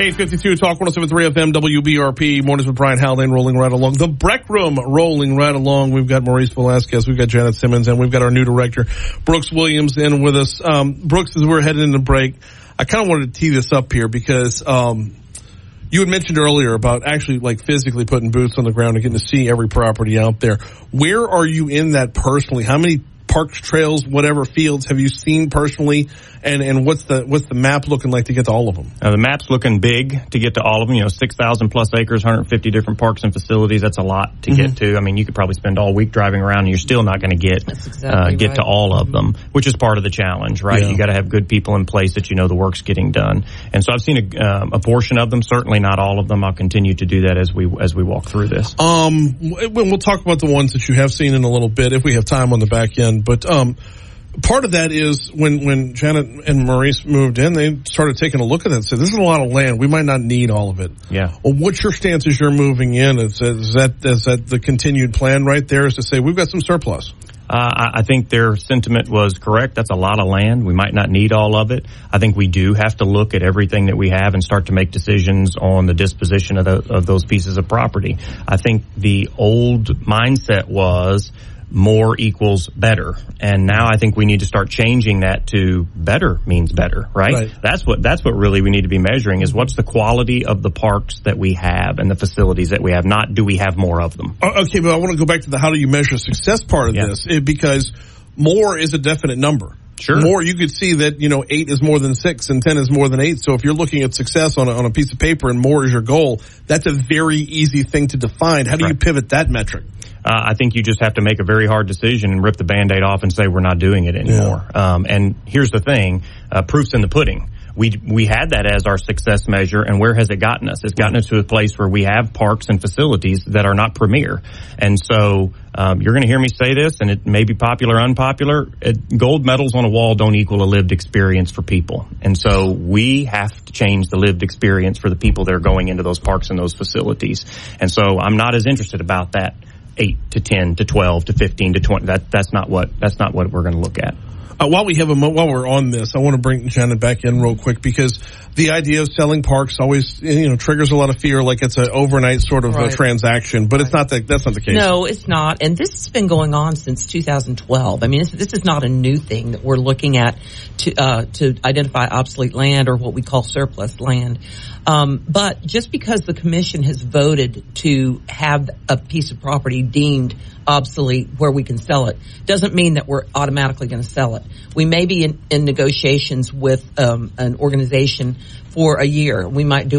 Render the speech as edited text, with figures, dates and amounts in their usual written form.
8:52 Talk 107.3 FM WBRP. Mornings with Brian Haldane rolling right along. The Breck Room rolling right along. We've got Maurice Velasquez, we've got Janet Simmons, and we've got our new director, Brooks Williams, in with us. Brooks, as we're heading into break, I kind of wanted to tee this up here because you had mentioned earlier about actually like physically putting boots on the ground and getting to see every property out there. Where are you in that personally? How many parks, trails, whatever fields have you seen personally, and what's the map looking like to get to all of them? The map's looking big to get to all of them. 6,000 plus acres, 150 different parks and facilities. That's a lot to get to. I mean, you could probably spend all week driving around, and you're still not going to get to all of them, which is part of the challenge, right? Yeah. You got to have good people in place that the work's getting done. And so I've seen a portion of them, certainly not all of them. I'll continue to do that as we walk through this. We'll talk about the ones that you have seen in a little bit if we have time on the back end. But part of that is when Janet and Maurice moved in, they started taking a look at it and said, this is a lot of land. We might not need all of it. Yeah. Well, what's your stance as you're moving in? Is that the continued plan right there, is to say we've got some surplus? I think their sentiment was correct. That's a lot of land. We might not need all of it. I think we do have to look at everything that we have and start to make decisions on the disposition of those pieces of property. I think the old mindset was more equals better. And now I think we need to start changing that to better means better, right? That's what really we need to be measuring is what's the quality of the parks that we have and the facilities that we have, not do we have more of them. Okay, but I want to go back to the how do you measure success part of this, because more is a definite number. Sure. More, you could see that, 8 is more than 6 and 10 is more than 8. So if you're looking at success on a piece of paper and more is your goal, that's a very easy thing to define. How do you pivot that metric? I think you just have to make a very hard decision and rip the Band-Aid off and say we're not doing it anymore. Yeah. And here's the thing, proof's in the pudding. We had that as our success measure, and where has it gotten us? It's gotten us to a place where we have parks and facilities that are not premier. And so you're going to hear me say this, and it may be popular or unpopular. Gold medals on a wall don't equal a lived experience for people. And so we have to change the lived experience for the people that are going into those parks and those facilities. And so I'm not as interested about that 8 to 10 to 12 to 15 to 20. That's not what we're going to look at. While we're on this, I want to bring Janet back in real quick because the idea of selling parks always, triggers a lot of fear, like it's an overnight sort of a transaction. But it's not that's not the case. No, it's not. And this has been going on since 2012. I mean, this is not a new thing that we're looking at to identify obsolete land or what we call surplus land. But just because the commission has voted to have a piece of property deemed obsolete where we can sell it doesn't mean that we're automatically going to sell it. We may be in negotiations with an organization for a year. We might do